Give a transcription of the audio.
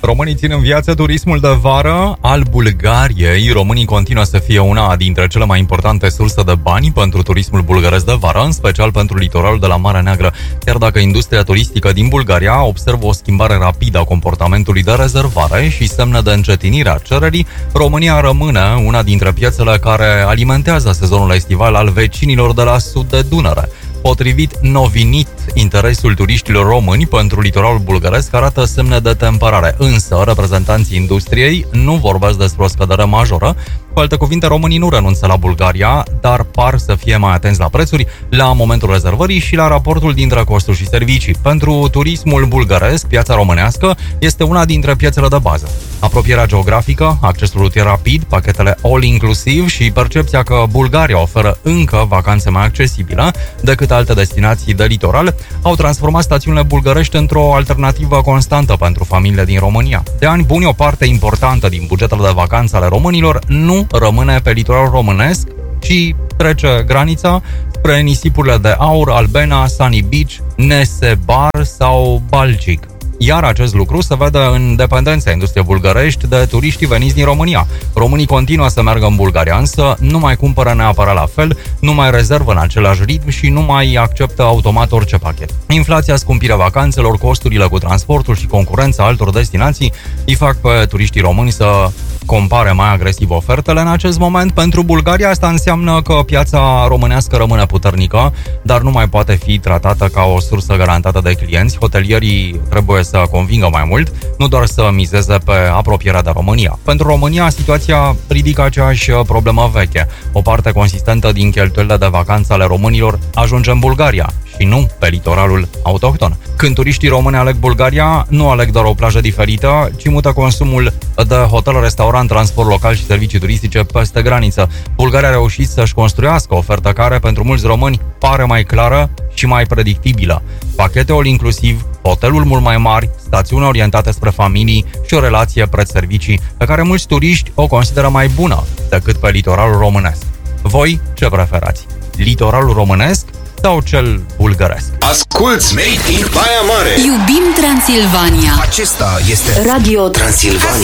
Românii țin în viață turismul de vară al Bulgariei. Românii continuă să fie una dintre cele mai importante surse de bani pentru turismul bulgăresc de vară, în special pentru litoralul de la Marea Neagră. Chiar dacă industria turistică din Bulgaria observă o schimbare rapidă a comportamentului de rezervare și semne de încetinire a cererii, România rămâne una dintre piețele care alimentează sezonul estival al vecinilor de la sud de Dunăre. Potrivit Novinit, interesul turiștilor români pentru litoralul bulgăresc arată semne de temperare, însă reprezentanții industriei nu vorbesc despre o scădere majoră. Cu alte cuvinte, românii nu renunță la Bulgaria, dar par să fie mai atenți la prețuri, la momentul rezervării și la raportul dintre costuri și servicii. Pentru turismul bulgăresc, piața românească este una dintre piețele de bază. Apropierea geografică, accesul rutier rapid, pachetele all-inclusiv și percepția că Bulgaria oferă încă vacanțe mai accesibile decât alte destinații de litoral au transformat stațiunile bulgărești într-o alternativă constantă pentru familiile din România. De ani buni, o parte importantă din bugetele de vacanță ale românilor nu rămâne pe litoralul românesc, ci trece granița spre nisipurile de aur, Albena, Sunny Beach, Nesebar sau Balcic. Iar acest lucru se vede în dependența industriei bulgărești de turiștii veniți din România. Românii continuă să meargă în Bulgaria, însă nu mai cumpără neapărat la fel, nu mai rezervă în același ritm și nu mai acceptă automat orice pachet. Inflația, scumpirea vacanțelor, costurile cu transportul și concurența altor destinații îi fac pe turiștii români să compare mai agresiv ofertele în acest moment. Pentru Bulgaria asta înseamnă că piața românească rămâne puternică, dar nu mai poate fi tratată ca o sursă garantată de clienți. Hotelierii trebuie să convingă mai mult, nu doar să mizeze pe apropierea de România. Pentru România, situația ridică aceeași problemă veche. O parte consistentă din cheltuielile de vacanță ale românilor ajunge în Bulgaria și nu pe litoralul autohton. Când turiștii români aleg Bulgaria, nu aleg doar o plajă diferită, ci mută consumul de hotel, restaurant, transport local și servicii turistice peste graniță. Bulgaria a reușit să-și construiască o ofertă care, pentru mulți români, pare mai clară și mai predictibilă. Pachete all-inclusiv, hoteluri mult mai mari, stațiuni orientate spre familii și o relație preț-servicii pe care mulți turiști o consideră mai bună decât pe litoralul românesc. Voi ce preferați? Litoralul românesc sau cel bulgăresc? Asculți Made in Baia Mare. Iubim Transilvania. Acesta este Radio Transilvania.